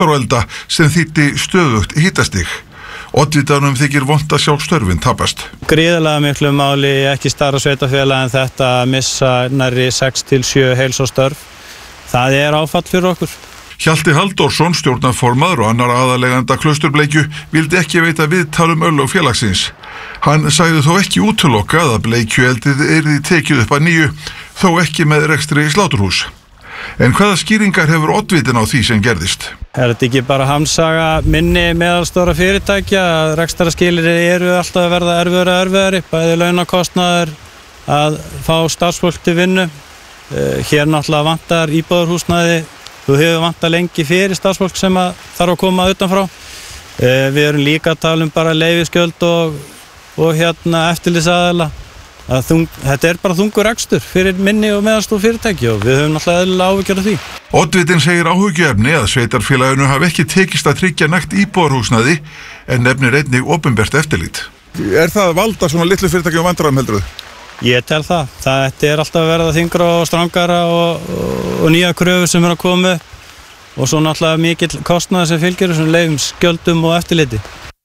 elda sem þýddi stöðugt hitastig. Oddvitanum þykir vont að sjá störfin tapast. Gríðarlega miklu máli ekki stærra sveitarfélag en þetta að missa nærri 6 til 7 heilsástörf. Það áfall fyrir okkur. Hjalti Halldórsson, stjórnarformaður og annar aðaleganda Klausturbleikju, vildi ekki veita viðtal örlög félagsins. Hann sagði þó ekki útilokað að bleikjueldið yrði tekið upp að nýju, þó ekki með rekstri sláturhús. En hvaða skýringar hefur oddvitin á því sem gerðist? Þetta ekki bara hamsaga minni meðalstóra fyrirtækja að rekstrarskilyrði eru alltaf að verða erfiðari, bæði launakostnaður að fá starfsfólk til vinnu. Hér náttúrulega vantar íbúðarhúsnæði, þú hefur vantað lengi fyrir starfsfólk sem þarf að koma utanfrá. Við erum líka að tala bara leyfisgjöld og eftirlitsaðila. Þetta bara þungur rekstur fyrir minni og meðalstór fyrirtæki og við höfum náttúrulega eðlilega áhyggjur af því. Oddvitinn segir áhyggjuefni að sveitarfélaginu hafi ekki tekist að tryggja nægt íbúðarhúsnæði en nefnir einnig opinbert eftirlit. Það að valda svona litlu fyrirtækjum vandræðum heldurðu? Ég tel það. Þetta alltaf að verða þyngra og strangara og nýja kröfur sem að koma og svo náttúrulega mikill kostnaður sem fylgir þessum leyfisgjöldum og eftirliti.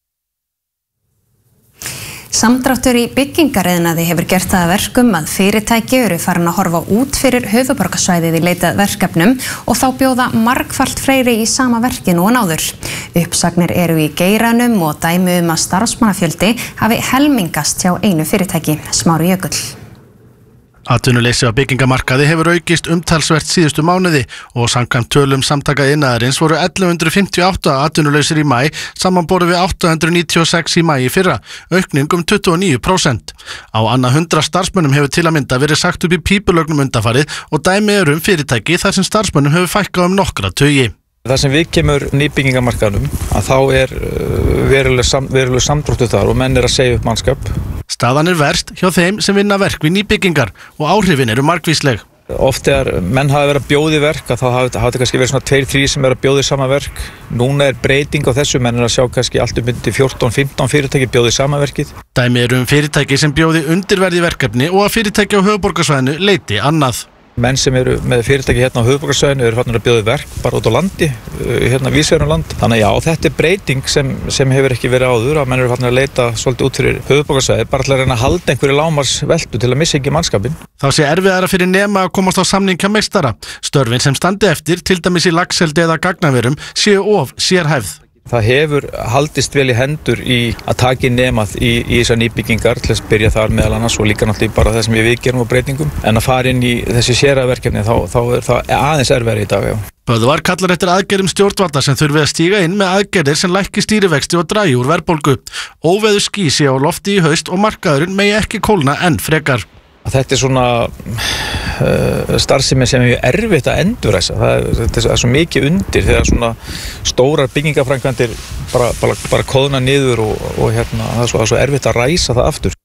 Samdráttur í byggingariðnaði hefur gert það að verkum að fyrirtæki eru farin að horfa út fyrir höfuðborgarsvæðið í leitað verkefnum og þá bjóða margfalt fleiri í sama verki nú en áður. Uppsagnir eru í geiranum og dæmi að starfsmannafjöldi hafi helmingast hjá einu fyrirtæki, Smári Jökull. Atvinnuleysi á byggingamarkaði hefur aukist umtalsvert síðustu mánuði og samkvæmt tölum Samtaka iðnaðarins voru 1158 atvinnulausir í maí samanborið við 896 í maí í fyrra, aukning 29%. Á annað 100 starfsmönnum hefur til að mynda verið sagt upp í pípulögnum undanfarið og dæmi eru fyrirtæki þar sem starfsmönnum hefur fækkað nokkra tugi. Það sem við kemur nýbyggingamarkaðnum að þá veruleg samdráttur þar og menn að segja upp mannskap. Staðan verst hjá þeim sem vinna verk við nýbyggingar og áhrifin eru margvísleg. Oft menn hafa verið að bjóða í verk að þá hafa þetta kannski verið svona 2-3 sem að bjóða í sama verk. Núna breyting á þessu, menn að sjá kannski allt myndi 14-15 fyrirtæki bjóða í sama verkið. Dæmi eru fyrirtæki sem bjóði undirverði verkefni og að fyrirtæki á höfuðborgarsvæðinu leiti annað. Menn sem eru með fyrirtæki hérna á höfuðborgarsvæðinu eru farnir að bjóða verk bara út á landi, hérna víðsvegar land. Þannig já, þetta breyting sem hefur ekki verið áður að menn eru farnir að leita svolítið út fyrir höfuðborgarsvæði bara til að reyna að halda einhverju lágmarksveltu til að missa ekki mannskapinn. Þá sé erfiðara fyrir nema að komast á samning hjá meistara. Störfin sem standi eftir, til dæmis í laxeldi eða gagnaverum, séu of sérhæfð. Það hefur haldist vel í hendur í að taka nemað í þessar nýbyggingar til að byrja þar meðal annars og líka náttúrulega bara það sem við gerum á breytingum. En að fara inn í þessi sérhæfðverkefni þá það aðeins erfiðara í dag. Böðvar kallar eftir aðgerðum stjórnvalda sem þurfi að stíga inn með aðgerðir sem lækki stýrivexti og dragi úr verðbólgu. Óveður ský sé á lofti í haust og markaðurinn megi ekki kólna enn frekar. Þetta svona starfsemi sem er erfitt að endurræsa. Það svo mikið undir þegar svona stórar byggingaframkvæmdir bara kóðna niður og það er svo erfitt að ræsa það aftur.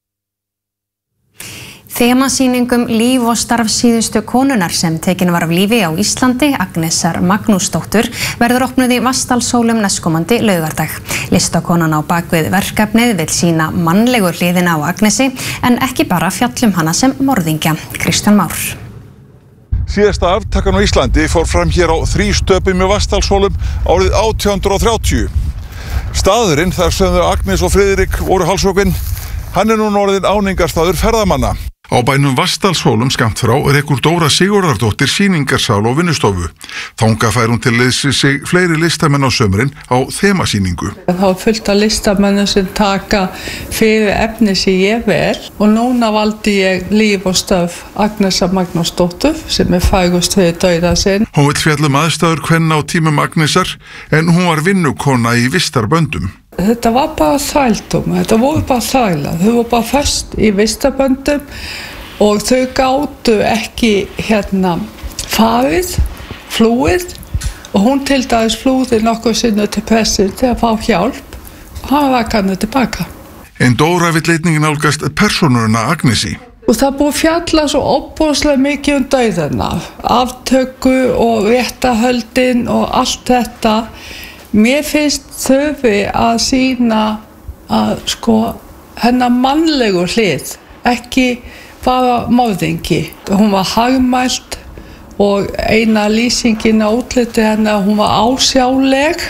Þemasýningum líf og starf síðustu konunnar sem tekin var af lífi á Íslandi, Agnesar Magnúsdóttur, verður opnuð í Vatnsdalshólum næstkomandi laugardag. Listakonan á bakvið verkefnið vill sýna mannlegu hliðina á Agnesi en ekki bara fjallum hana sem morðingja. Kristján Már. Síðasta aftakan á Íslandi fór fram hér á 3 stöpum í Vatnsdalshólum árið 1830. Staðurinn þar sem þau Agnes og Friðrik voru hálshöggvin, hann nú orðinn áningarstaður ferðamanna. Á bænum Vatnsdalshólum skammt frá rekur Dóra Sigurðardóttir sýningarsal og vinnustofu. Þangað fær hún til liðs sig fleiri listamenn á sömurinn á þemasýningu. Það var fullt af listamennum sem taka fyrir efni sem ég vel og núna valdi ég líf og störf Agnesar Magnúsdóttur sem fægust fyrir dauða sinn. Hún vill fjalla aðstæður kvenna á tímum Agnesar en hún var vinnukona í vistarböndum. Þetta var bara þvældum, þetta voru bara þvælar, þau voru bara föst í vistarböndum og þau gátu ekki farið, flúið og hún til dæmis flúði nokkuð sinni til pressin til að fá hjálp og hann rak hana tilbaka. En Dóra vill einnig nálgast persónuna Agnesi. Og það búið fjalla svo óbúslega mikið dauðana, aftöku og réttarhöldin og allt þetta. Mér finnst þurfi að sýna að hennar mannlegu hlið, ekki bara morðingi. Hún var harðmælt og eina lýsingin á útliti hennar, hún var ásjáleg